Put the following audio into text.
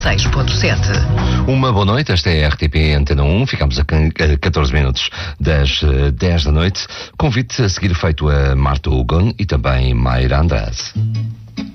6.7. Uma boa noite, esta é a RTP Antena 1, ficamos a 14 minutos das 10 da noite. Convite a seguir feito a Marta Hugon e também Mayra Andrade.